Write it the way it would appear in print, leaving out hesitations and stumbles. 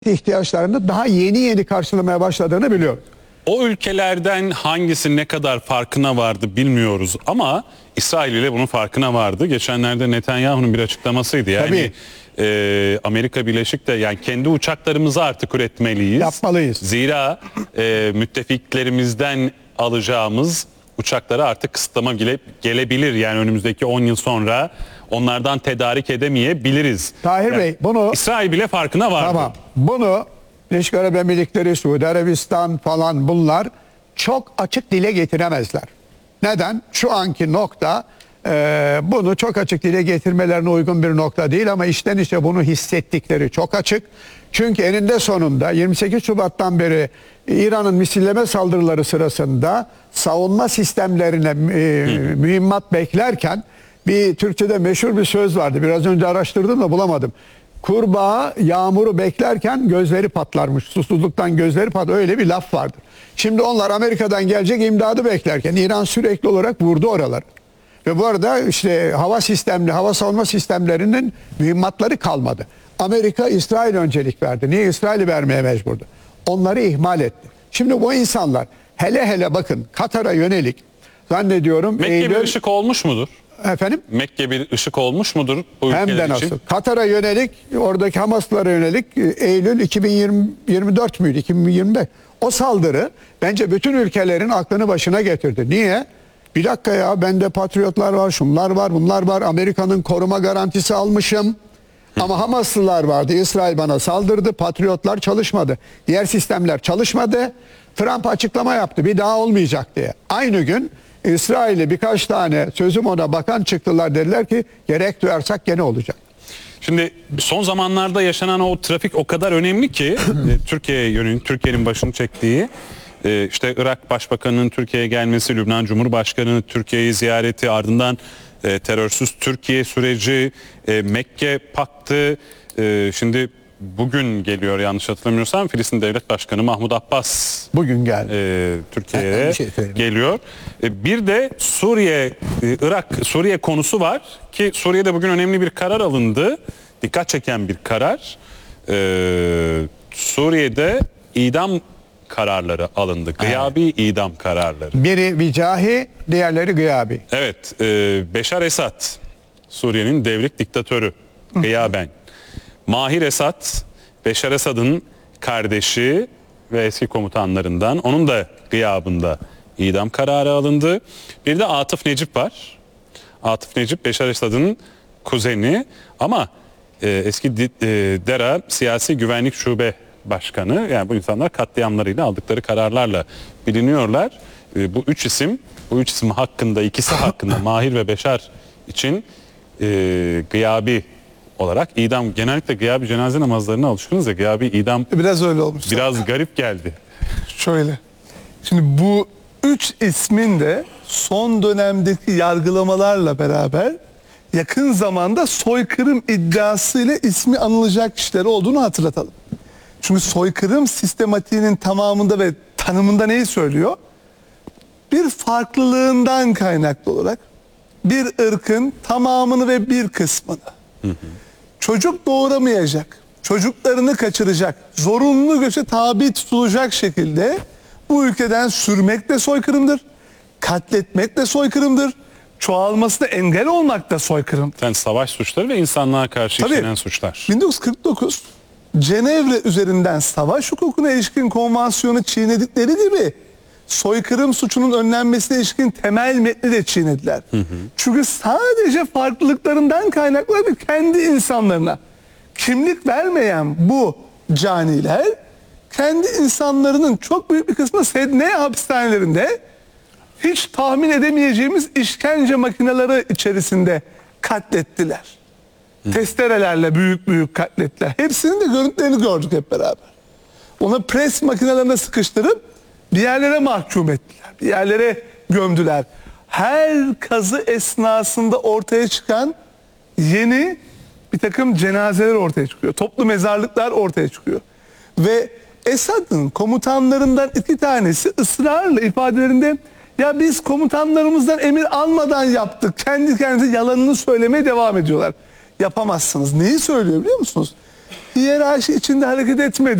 ihtiyaçlarını daha yeni karşılamaya başladığını biliyoruz. O ülkelerden hangisi ne kadar farkına vardı bilmiyoruz ama İsrail ile bunun farkına vardı. Geçenlerde Netanyahu'nun bir açıklamasıydı. Yani Amerika Birleşik de yani kendi uçaklarımızı artık üretmeliyiz. Yapmalıyız. Zira müttefiklerimizden alacağımız uçaklara artık kısıtlama gelebilir. Yani önümüzdeki 10 yıl sonra onlardan tedarik edemeyebiliriz. Tahir Bey, bunu İsrail bile farkına vardı. Tamam. Bunu Birleşik Arap Emirlikleri, Suudi Arabistan falan bunlar çok açık dile getiremezler. Neden? Şu anki nokta bunu çok açık dile getirmelerine uygun bir nokta değil ama içten içe bunu hissettikleri çok açık. Çünkü eninde sonunda 28 Şubat'tan beri İran'ın misilleme saldırıları sırasında savunma sistemlerine mühimmat beklerken bir Türkçe'de meşhur bir söz vardı. Biraz önce araştırdım da bulamadım. Kurbağa yağmuru beklerken gözleri patlarmış. Susuzluktan gözleri patlar. Öyle bir laf vardır. Şimdi onlar Amerika'dan gelecek imdadı beklerken İran sürekli olarak vurdu oraları. Ve bu arada işte hava savunma sistemlerinin mühimmatları kalmadı. Amerika İsrail öncelik verdi. Niye İsrail'i vermeye mecburdu? Onları ihmal etti. Şimdi bu insanlar hele bakın Katar'a yönelik zannediyorum Mekke bir ışık olmuş mudur? Efendim? Mekke bir ışık olmuş mudur bu ülkeler için? Hem de nasıl? Katar'a yönelik, oradaki Hamaslılara yönelik Eylül 2024 müydü? 2025. O saldırı bence bütün ülkelerin aklını başına getirdi. Niye? Bir dakika ya, bende patriotlar var, şunlar var, bunlar var. Amerika'nın koruma garantisi almışım. Ama Hamaslılar vardı. İsrail bana saldırdı. Patriotlar çalışmadı. Diğer sistemler çalışmadı. Trump açıklama yaptı. Bir daha olmayacak diye. Aynı gün İsrail'e birkaç tane sözüm ona bakan çıktılar, dediler ki gerek duyarsak gene olacak. Şimdi son zamanlarda yaşanan o trafik o kadar önemli ki Türkiye'ye yönelik, Türkiye'nin başını çektiği işte Irak Başbakanı'nın Türkiye'ye gelmesi, Lübnan Cumhurbaşkanı'nın Türkiye'yi ziyareti, ardından terörsüz Türkiye süreci, Mekke Paktı, şimdi bugün geliyor yanlış hatırlamıyorsam Filistin Devlet Başkanı Mahmut Abbas bugün geldi. Türkiye'ye geliyor. Bir de Suriye konusu var ki Suriye'de bugün önemli bir karar alındı. Dikkat çeken bir karar. Suriye'de idam kararları alındı. Gıyabi idam kararları. Biri vicahi, diğerleri gıyabi. Evet. Beşar Esad, Suriye'nin devrik diktatörü. Gıyaben. Mahir Esad, Beşar Esad'ın kardeşi ve eski komutanlarından. Onun da gıyabında idam kararı alındı. Bir de Atıf Necip var. Atıf Necip, Beşar Esad'ın kuzeni ama eski DERA Siyasi Güvenlik Şube Başkanı. Yani bu insanlar katliamlarıyla aldıkları kararlarla biliniyorlar. Bu üç isim hakkında, ikisi hakkında Mahir ve Beşar için gıyabi olarak idam, genellikle gıyabi cenaze namazlarına alışkınız ya, gıyabi idam biraz öyle olmuş. Biraz garip geldi. Şöyle. Şimdi bu üç ismin de son dönemdeki yargılamalarla beraber yakın zamanda soykırım iddiasıyla ismi anılacak kişiler olduğunu hatırlatalım. Çünkü soykırım sistematiğinin tamamında ve tanımında neyi söylüyor? Bir farklılığından kaynaklı olarak bir ırkın tamamını ve bir kısmını çocuk doğuramayacak, çocuklarını kaçıracak, zorunlu göçe tabi tutulacak şekilde bu ülkeden sürmek de soykırımdır. Katletmek de soykırımdır. Çoğalmasına engel olmak da soykırımdır. Yani savaş suçları ve insanlığa karşı işlenen suçlar. 1949 Cenevre üzerinden savaş hukukuna ilişkin konvansiyonu çiğnedikleri gibi soykırım suçunun önlenmesine ilişkin temel metni de çiğnediler. Çünkü sadece farklılıklarından kaynaklı kendi insanlarına kimlik vermeyen bu caniler kendi insanlarının çok büyük bir kısmını Sedneye hapishanelerinde hiç tahmin edemeyeceğimiz işkence makineleri içerisinde katlettiler. Testerelerle büyük katlettiler. Hepsinin de görüntülerini gördük hep beraber. Onu pres makinelerine sıkıştırıp bir yerlere mahkum ettiler. Bir yerlere gömdüler. Her kazı esnasında ortaya çıkan yeni bir takım cenazeler ortaya çıkıyor. Toplu mezarlıklar ortaya çıkıyor. Ve Esad'ın komutanlarından 2 tanesi ısrarla ifadelerinde ya biz komutanlarımızdan emir almadan yaptık. Kendi kendinize yalanını söylemeye devam ediyorlar. Yapamazsınız. Neyi söylüyor biliyor musunuz? hiyerarşi içinde hareket etmedi.